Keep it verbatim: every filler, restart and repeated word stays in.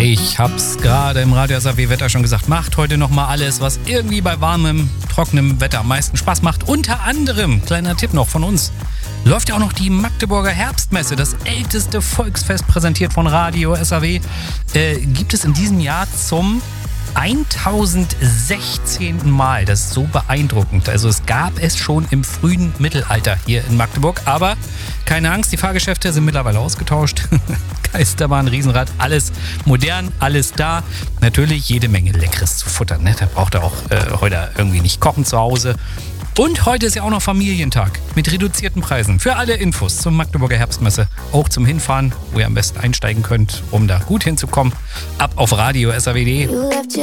Ich hab's gerade im Radio S R W-Wetter schon gesagt, macht heute nochmal alles, was irgendwie bei warmem, trockenem Wetter am meisten Spaß macht. Unter anderem, kleiner Tipp noch von uns, läuft ja auch noch die Magdeburger Herbstmesse, das älteste Volksfest, präsentiert von Radio S R W. Äh, gibt es in diesem Jahr zum tausendsechzehnten Mal. Das ist so beeindruckend. Also es gab es schon im frühen Mittelalter hier in Magdeburg. Aber keine Angst, die Fahrgeschäfte sind mittlerweile ausgetauscht. Geisterbahn, Riesenrad, alles modern, alles da. Natürlich jede Menge Leckeres zu futtern. Ne? Da braucht ihr auch äh, heute irgendwie nicht kochen zu Hause. Und heute ist ja auch noch Familientag mit reduzierten Preisen. Für alle Infos zum Magdeburger Herbstmesse, auch zum Hinfahren, wo ihr am besten einsteigen könnt, um da gut hinzukommen. Ab auf Radio S R W punkt de.